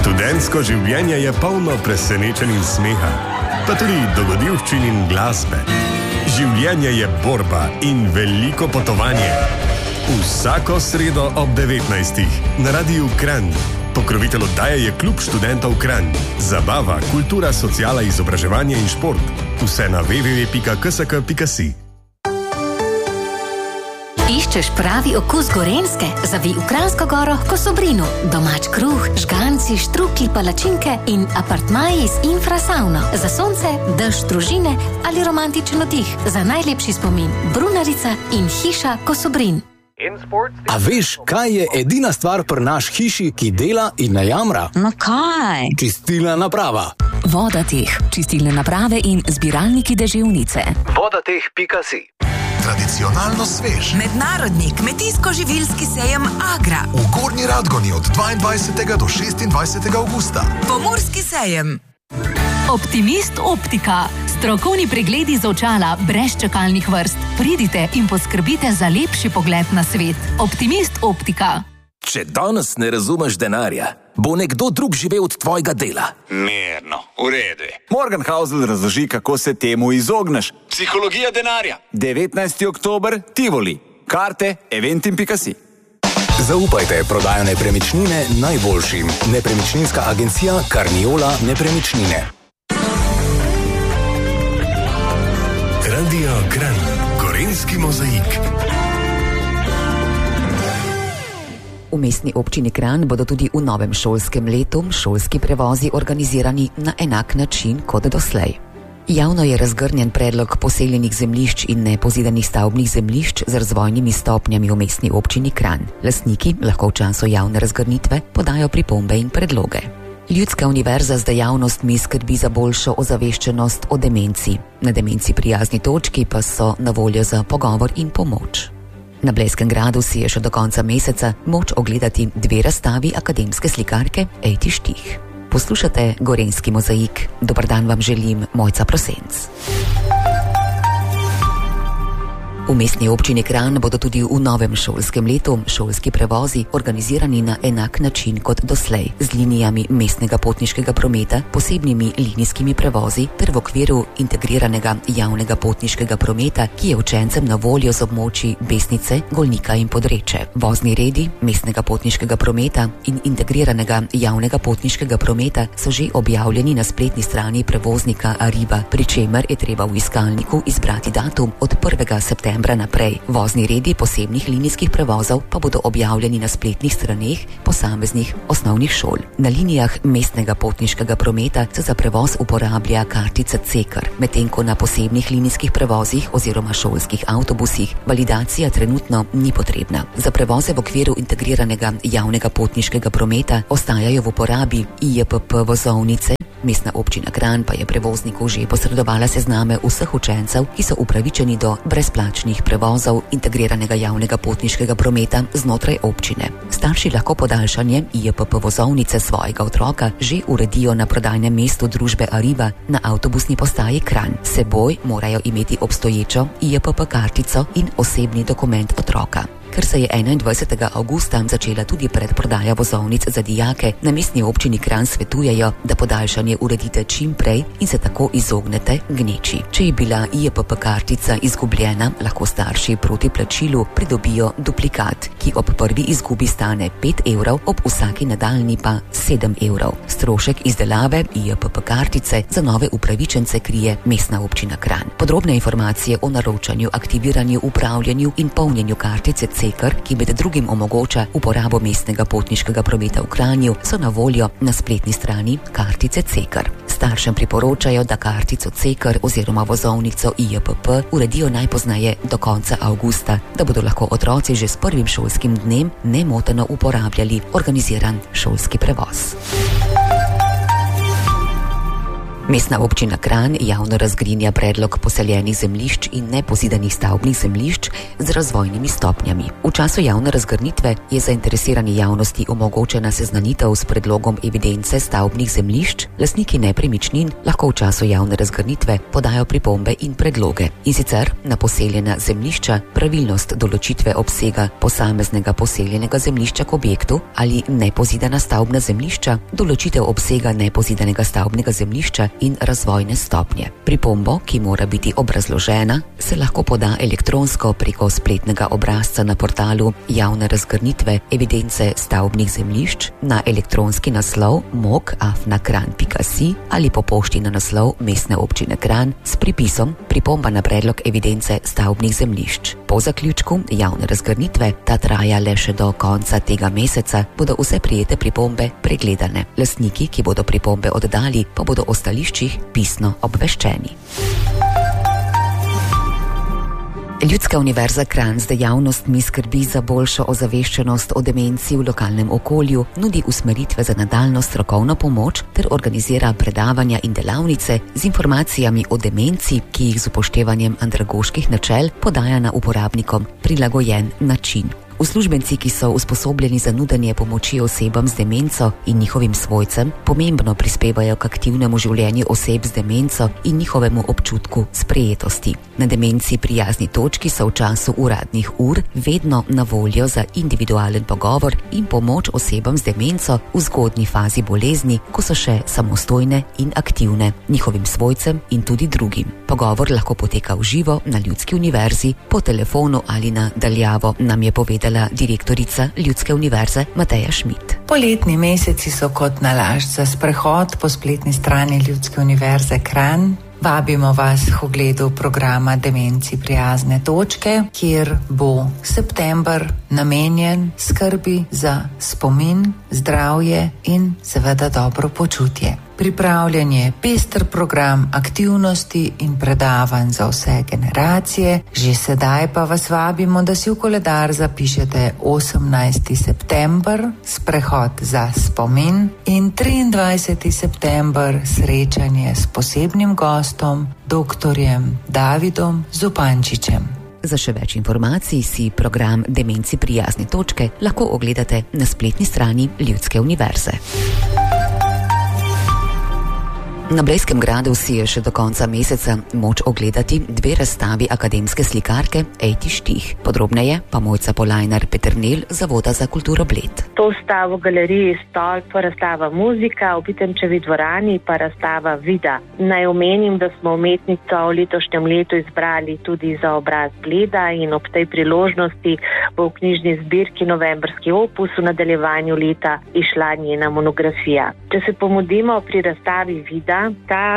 Študentsko življenje je polno presenečenj in smeha, pa tudi dogodivščin in glasbe. Življenje je borba in veliko potovanje. Vsako sredo ob 19. na Radiu Kranj. Pokrovitelj oddaje je Klub študentov Kranj. Zabava, kultura, sociala, izobraževanje in šport. Vse na www.ksk.si. Iščeš pravi okus Gorenjske? Zavij v Kranjsko Goro k Kosobrinu. Domač kruh, žganci, štruklji, palačinke in apartmaji z infrasauno. Za sonce, dež, družine ali romantičen oddih. Za najlepši spomin Brunarica in hiša Kosobrin. A veš, kaj je edina stvar pri naš hiši, ki dela in ne jamra? No kaj? Čistilna naprava. Vodateh, čistilne naprave in zbiralniki deževnice. Vodateh.si. Tradicionalno svež. Mednarodni kmetijsko-živilski sejem Agra. V Gornji Radgoni od 22. do 26. avgusta. Pomurski sejem. Optimist Optika. Strokovni pregledi z očala brez čakalnih vrst. Pridite in poskrbite za lepši pogled na svet. Optimist Optika. Če danes ne razumeš denarja, bo nekdo drug živel od tvojega dela. Mirno, v redu. Morgan Housel razloži, kako se temu izogneš. Psihologija denarja. 19. oktober, Tivoli. Karte eventim.si. Zaupajte prodajo nepremičnine najboljšim. Nepremičninska agencija Carniola Nepremičnine. Radio Kranj. Gorenjski mozaik. V mestni občini Kranj bodo tudi v novem šolskem letu šolski prevozi organizirani na enak način kot doslej. Javno je razgrnjen predlog poseljenih zemljišč in nepozidanih stavbnih zemljišč z razvojnimi stopnjami v mestni občini Kranj. Lastniki lahko v času javne razgrnitve podajo pripombe in predloge. Ljudska univerza z dejavnostmi skrbi za boljšo ozaveščenost o demenci. Na demenci prijazni točki pa so na voljo za pogovor in pomoč. Na Blejskem gradu si je še do konca meseca moč ogledati 2 razstavi akademske slikarke Ejti Štih. Poslušate Gorenjski mozaik. Dobar dan vam želim, Mojca Prosenc. V mestni občini Kranj bodo tudi v novem šolskem letu šolski prevozi organizirani na enak način kot doslej, z linijami mestnega potniškega prometa, posebnimi linijskimi prevozi ter v okviru integriranega javnega potniškega prometa, ki je učencem na voljo z območij Besnice, Golnika in Podreče. Vozni redi mestnega potniškega prometa in integriranega javnega potniškega prometa so že objavljeni na spletni strani prevoznika Ariba, pri čemer je treba v iskalniku izbrati datum od 1. septembra naprej. Vozni redi posebnih linijskih prevozov pa bodo objavljeni na spletnih straneh posameznih osnovnih šol. Na linijah mestnega potniškega prometa se za prevoz uporablja kartica CEKR, medtem ko na posebnih linijskih prevozih oziroma šolskih avtobusih validacija trenutno ni potrebna. Za prevoze v okviru integriranega javnega potniškega prometa ostajajo v uporabi IJPP vozovnice. Mestna občina Kranj pa je prevozniku že posredovala sezname vseh učencev, ki so upravičeni do brezplačnih prevozov integriranega javnega potniškega prometa znotraj občine. Starši lahko podaljšanje IJPP vozovnice svojega otroka že uredijo na prodajnem mestu družbe Ariba na avtobusni postaji Kranj. S seboj morajo imeti obstoječo IJPP kartico in osebni dokument otroka. Ker se je 21. avgusta začela tudi predprodaja vozovnic za dijake, na mestni občini Kranj svetujejo, da podaljšanje uredite čim prej in se tako izognete gneči. Če je bila IJPP kartica izgubljena, lahko starši proti plačilu pridobijo duplikat, ki ob prvi izgubi stane 5 evrov, ob vsaki nadaljni pa 7 evrov. Strošek izdelave IJPP kartice za nove upravičence krije mestna občina Kranj. Podrobne informacije o naročanju, aktiviranju, upravljanju in polnjenju kartice CEKR, ki med drugim omogoča uporabo mestnega potniškega prometa v Kranju, so na voljo na spletni strani kartice CEKR. Staršem priporočajo, da kartico CEKR oziroma vozovnico IJPP uredijo najpozneje do konca avgusta, da bodo lahko otroci že s prvim šolskim dnem nemoteno uporabljali organiziran šolski prevoz. Mestna občina Kranj javno razgrinja predlog poseljenih zemljišč in nepozidanih stavbnih zemljišč z razvojnimi stopnjami. V času javne razgrnitve je zainteresirani javnosti omogočena seznanitev s predlogom evidence stavbnih zemljišč. Lastniki nepremičnin lahko v času javne razgrnitve podajo pripombe in predloge. In sicer na poseljena zemljišča, pravilnost določitve obsega posameznega poseljenega zemljišča k objektu ali nepozidana stavbna zemljišča, določitev obsega nepozidanega stavbnega zemljišča in razvojne stopnje. Pripombo, ki mora biti obrazložena, se lahko poda elektronsko preko spletnega obrazca na portalu javne razgrnitve evidence stavbnih zemljišč na elektronski naslov mok@kranj.si ali po pošti na naslov Mestne občine Kranj s pripisom pripomba na predlog evidence stavbnih zemljišč. Po zaključku javne razgrnitve, ta traja le še do konca tega meseca, bodo vse prejete pripombe pregledane. Lastniki, ki bodo pripombe oddali, pa bodo o stališčih pisno obveščeni. Ljudska univerza Kranj z dejavnostmi skrbi za boljšo ozaveščenost o demenci v lokalnem okolju, nudi usmeritve za nadaljnjo strokovno pomoč ter organizira predavanja in delavnice z informacijami o demenci, ki jih z upoštevanjem andragoških načel podaja na uporabnikom prilagojen način. Uslužbenci, ki so usposobljeni za nudenje pomoči osebam z demenco in njihovim svojcem, pomembno prispevajo k aktivnemu življenju oseb z demenco in njihovemu občutku sprejetosti. Na demenci prijazni točki so v času uradnih ur vedno na voljo za individualen pogovor in pomoč osebam z demenco v zgodnji fazi bolezni, ko so še samostojne in aktivne, njihovim svojcem in tudi drugim. Pogovor lahko poteka v živo na Ljudski univerzi, po telefonu ali na daljavo, nam je povedala direktorica Ljudske univerze Mateja Šmit. Poletni meseci so kot nalašč za sprehod po spletni strani Ljudske univerze Kranj. Vabimo vas k ogledu programa Demenci prijazne točke, kjer bo september namenjen skrbi za spomin, zdravje in seveda dobro počutje. Pripravljen je pester program aktivnosti in predavanj za vse generacije. Že sedaj pa vas vabimo, da si v koledar zapišete 18. september, sprehod za spomin, in 23. september, srečanje s posebnim gostom, doktorjem Davidom Zupančičem. Za še več informacij si program Demenci prijazne točke lahko ogledate na spletni strani Ljudske univerze. Na Blejskem gradu si je še do konca meseca moč ogledati 2 razstavi akademske slikarke Ejti Štih. Podrobneje pa Mojca Polajnar-Peternel z Zavoda za kulturo Bled. To sta v galeriji Stolp razstava Muzika, v Bitenčevi dvorani pa razstava Vida. Naj omenim, da smo umetnico v letošnjem letu izbrali tudi za obraz Bleda in ob tej priložnosti bo v knjižni zbirki Novembrski opus v nadaljevanju leta išla njena monografija. Če se pomudimo pri razstavi Vida, ta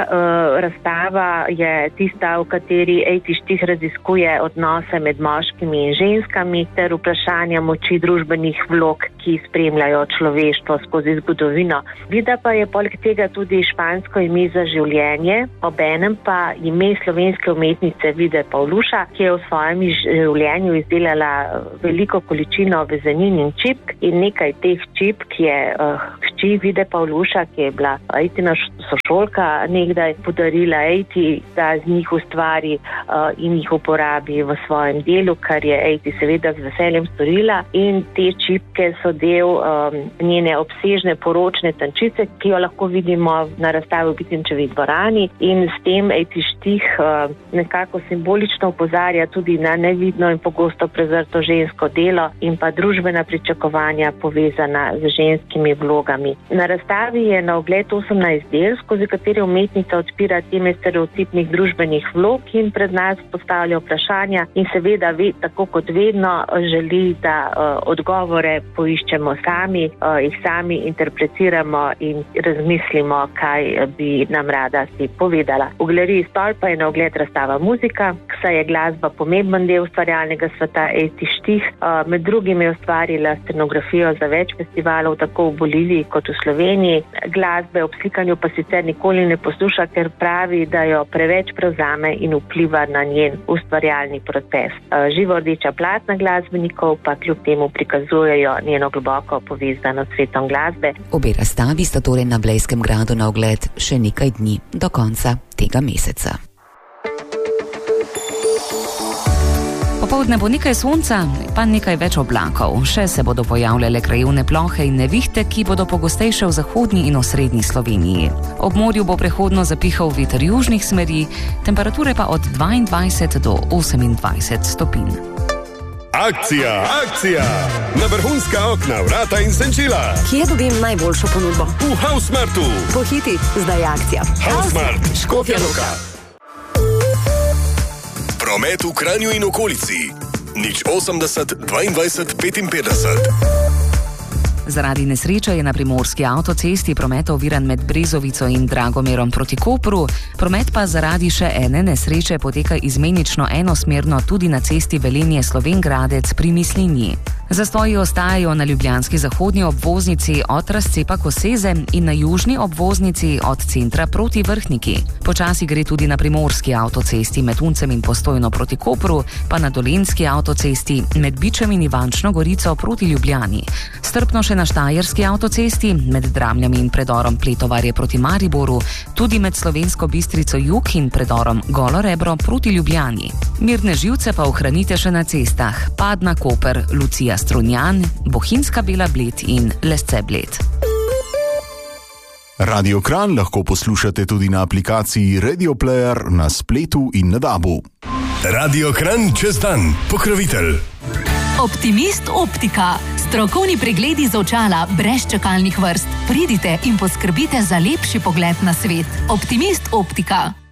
razstava je tista, v kateri Ejti Štih raziskuje odnose med moškimi in ženskami ter vprašanja moči družbenih vlog, ki spremljajo človeštvo skozi zgodovino. Vida pa je poleg tega tudi špansko ime za življenje, obenem pa ime slovenske umetnice Vide Pavluša, ki je v svojem življenju izdelala veliko količino vezenin in čipk, in nekaj teh čipk je hči Vide Pavluša, ki je bila Ejtina sošolka, nekdaj podarila Ejti, da z njih ustvari in jih uporabi v svojem delu, kar je Ejti seveda z veseljem storila, in te čipke so del njene obsežne poročne tančice, ki jo lahko vidimo na razstavi v Bitenčevi dvorani, in s tem Ejti Štih nekako simbolično opozarja tudi na nevidno in pogosto prezrto žensko delo in pa družbena pričakovanja povezana z ženskimi vlogami. Na razstavi je na ogled 18 del, skozi katere umetnica odpira teme stereotipnih družbenih vlog in pred nas postavlja vprašanja in seveda tako kot vedno želi, da odgovore poiščemo sami, jih sami interpretiramo in razmislimo, kaj bi nam rada si povedala. V galeriji Stolp pa je na ogled razstava Muzika, saj je glasba pomemben del ustvarjalnega sveta Ejti Štih. Med drugim je ustvarila scenografijo za več festivalov, tako v Boliviji kot v Sloveniji. Glasbe ob slikanju pa sicer nikoli nikoli ne posluša, ker pravi, da jo preveč prevzame in vpliva na njen ustvarjalni proces. Živo rdeča platna glasbenikov pa kljub temu prikazujejo njeno globoko povezanost s svetom glasbe. Obe razstavi sta torej na Blejskem gradu na ogled še nekaj dni do konca tega meseca. Popoldne bo nekaj sonca, pa nekaj več oblakov. Še se bodo pojavljale krajevne plohe in nevihte, ki bodo pogostejše v zahodni in osrednji Sloveniji. Ob morju bo prehodno zapihal veter južnih smeri, temperature pa od 22 do 28 stopinj. Akcija, akcija! Na vrhunska okna, vrata in senčila. Kje dobim najboljšo ponudbo? V Hausmartu. Pohiti, zdaj je akcija. Hausmart, Škofja Loka. Promet v Kranju in okolici. 080 22 55. Zaradi nesreče je na primorski avtocesti promet oviran med Brezovico in Dragomerom proti Kopru. Promet pa zaradi še ene nesreče poteka izmenično enosmerno tudi na cesti Velenje-Slovenj Gradec pri Mislinji. Zastoji ostajajo na ljubljanski zahodni obvoznici od razcepa Koseze in na južni obvoznici od centra proti Vrhniki. Počasi gre tudi na primorski avtocesti med Uncem in Postojno proti Kopru, pa na dolenjski avtocesti med Bičem in Ivančno Gorico proti Ljubljani. Strpno še na štajerski avtocesti med Dramljami in predorom Pletovarje proti Mariboru, tudi med Slovensko Bistrico jug in predorom Golo Rebro proti Ljubljani. Mirne živce pa ohranite še na cestah Padna Koper, Lucija Strunjan, Bohinjska Bela Bled in Lesce Bled. Radio Kranj lahko poslušate tudi na aplikaciji Radio Player na spletu in na DAB-u. Radio Kranj čez dan, pokrovitelj. Optimist optika. Strokovni pregledi z očala brez čakalnih vrst. Pridite in poskrbite za lepši pogled na svet. Optimist optika.